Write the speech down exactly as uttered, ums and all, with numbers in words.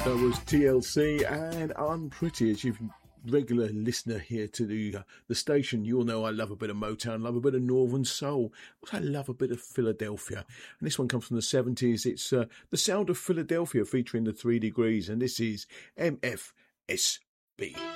That was T L C and Unpretty. As you've regular listener here to the uh, the station, you'll know I love a bit of Motown, love a bit of Northern Soul. Also, I love a bit of Philadelphia. And this one comes from the seventies. It's uh, The Sound of Philadelphia featuring the Three Degrees, and this is M F S B.